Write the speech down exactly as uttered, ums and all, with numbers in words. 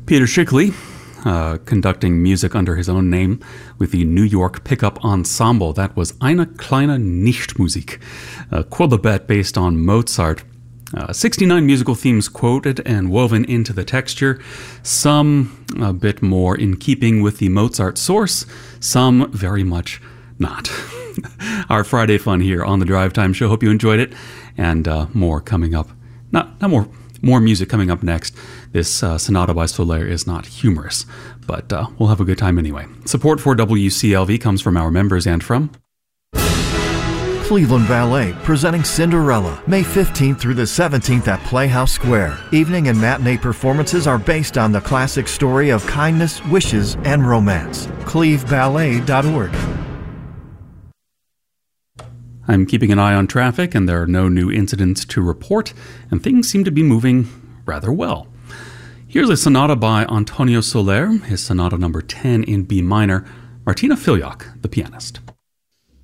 Peter Schickli, uh, conducting music under his own name with the New York Pickup Ensemble. That was Eine kleine Nichtmusik, a quodlibet based on Mozart. Uh, sixty-nine musical themes quoted and woven into the texture, some a bit more in keeping with the Mozart source, some very much not. Our Friday fun here on the Drive Time Show. Hope you enjoyed it, and uh, more coming up. Not, not more, more music coming up next. This uh, Sonata by Soler is not humorous, but uh, we'll have a good time anyway. Support for W C L V comes from our members and from Cleveland Ballet, presenting Cinderella, May fifteenth through the seventeenth at Playhouse Square. Evening and matinee performances are based on the classic story of kindness, wishes, and romance. cleve ballet dot org. I'm keeping an eye on traffic, and there are no new incidents to report, and things seem to be moving rather well. Here's a sonata by Antonio Soler, his sonata number ten in B minor. Martina Filiak, the pianist.